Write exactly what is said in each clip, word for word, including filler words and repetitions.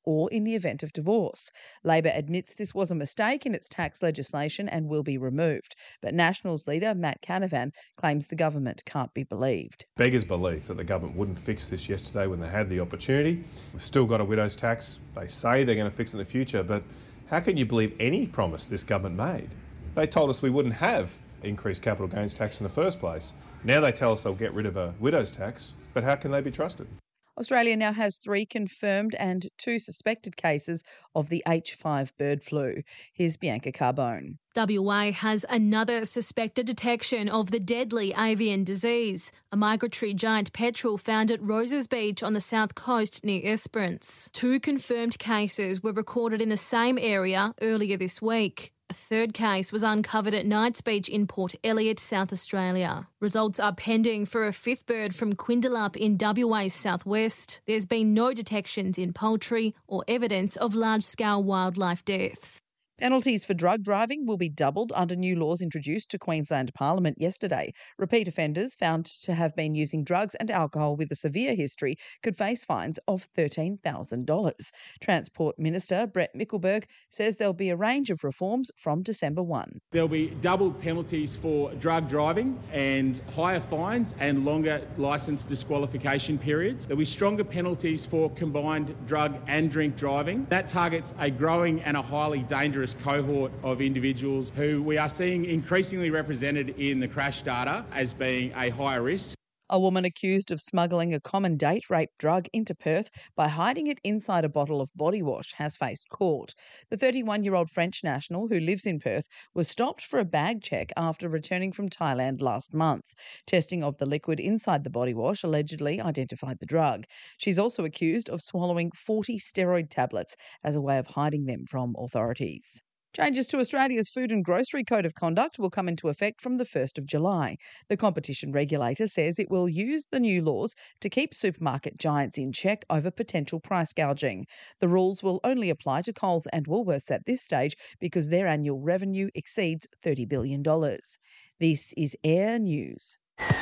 or in the event of divorce. Labor admits this was a mistake in its tax legislation and will be removed. But Nationals leader Matt Canavan claims the government can't be believed. Beggars belief that the government wouldn't fix this yesterday when they had the opportunity. We've still got a widow's tax. They say they're going to fix it in the future, but how can you believe any promise this government made? They told us we wouldn't have increased capital gains tax in the first place. Now they tell us they'll get rid of a widow's tax, but how can they be trusted? Australia now has three confirmed and two suspected cases of the H five bird flu. Here's Bianca Carbone. W A has another suspected detection of the deadly avian disease, a migratory giant petrel found at Roses Beach on the south coast near Esperance. Two confirmed cases were recorded in the same area earlier this week. A third case was uncovered at Knights Beach in Port Elliot, South Australia. Results are pending for a fifth bird from Quindalup in W A's southwest. There's been no detections in poultry or evidence of large-scale wildlife deaths. Penalties for drug driving will be doubled under new laws introduced to Queensland Parliament yesterday. Repeat offenders found to have been using drugs and alcohol with a severe history could face fines of thirteen thousand dollars. Transport Minister Brett Mickelberg says there'll be a range of reforms from December first. There'll be doubled penalties for drug driving and higher fines and longer licence disqualification periods. There'll be stronger penalties for combined drug and drink driving. That targets a growing and a highly dangerous cohort of individuals who we are seeing increasingly represented in the crash data as being a higher risk. A woman accused of smuggling a common date rape drug into Perth by hiding it inside a bottle of body wash has faced court. The thirty-one-year-old French national who lives in Perth was stopped for a bag check after returning from Thailand last month. Testing of the liquid inside the body wash allegedly identified the drug. She's also accused of swallowing forty steroid tablets as a way of hiding them from authorities. Changes to Australia's Food and Grocery Code of Conduct will come into effect from the first of July. The competition regulator says it will use the new laws to keep supermarket giants in check over potential price gouging. The rules will only apply to Coles and Woolworths at this stage because their annual revenue exceeds thirty billion dollars. This is Air News.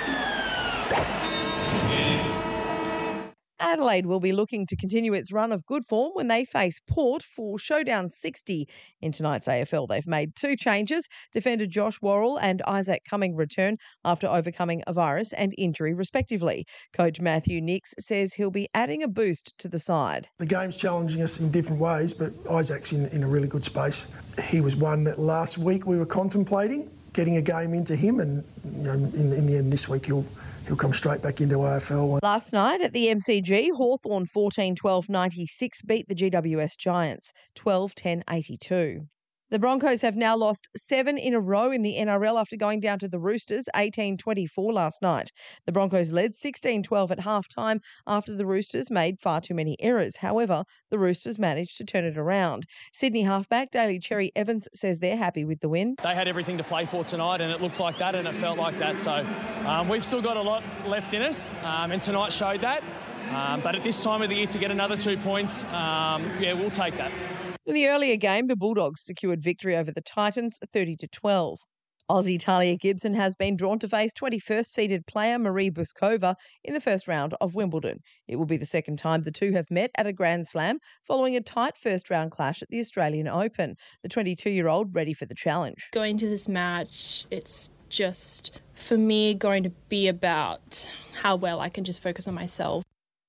Adelaide will be looking to continue its run of good form when they face Port for Showdown sixty in tonight's A F L. They've made two changes. Defender Josh Worrell and Isaac Cumming return after overcoming a virus and injury respectively. Coach Matthew Nix says he'll be adding a boost to the side. The game's challenging us in different ways, but Isaac's in, in a really good space. He was one that last week we were contemplating getting a game into him, and you know, in, in the end this week he'll He'll come straight back into A F L. Last night at the M C G, Hawthorn fourteen twelve ninety-six beat the G W S Giants twelve ten eighty-two. The Broncos have now lost seven in a row in the N R L after going down to the Roosters eighteen twenty-four last night. The Broncos led sixteen twelve at halftime after the Roosters made far too many errors. However, the Roosters managed to turn it around. Sydney halfback Daly Cherry Evans says they're happy with the win. They had everything to play for tonight, and it looked like that and it felt like that. So um, we've still got a lot left in us, um, and tonight showed that. Um, but at this time of the year to get another two points, um, yeah, we'll take that. In the earlier game, the Bulldogs secured victory over the Titans thirty to twelve. Aussie Talia Gibson has been drawn to face twenty-first seeded player Marie Buskova in the first round of Wimbledon. It will be the second time the two have met at a Grand Slam following a tight first round clash at the Australian Open. The twenty-two-year-old ready for the challenge. Going to this match, it's just, for me, going to be about how well I can just focus on myself.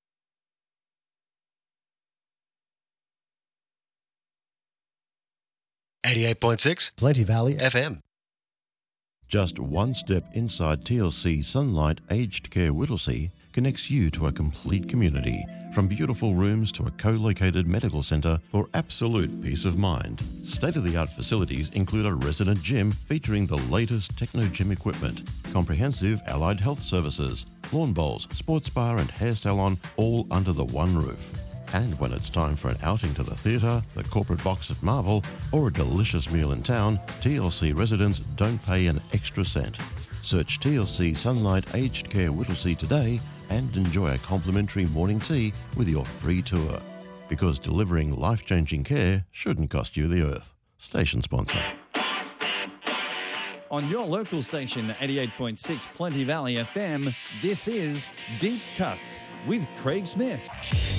eighty-eight point six Plenty Valley F M. Just one step inside T L C Sunlight Aged Care Whittlesea connects you to a complete community, from beautiful rooms to a co-located medical centre for absolute peace of mind. State-of-the-art facilities include a resident gym featuring the latest techno gym equipment, comprehensive allied health services, lawn bowls, sports bar and hair salon, all under the one roof. And when it's time for an outing to the theatre, the corporate box at Marvel, or a delicious meal in town, T L C residents don't pay an extra cent. Search T L C Sunlight Aged Care Whittlesea today and enjoy a complimentary morning tea with your free tour. Because delivering life-changing care shouldn't cost you the earth. Station sponsor. On your local station, eighty-eight point six Plenty Valley F M, this is Deep Cuts with Craig Smith.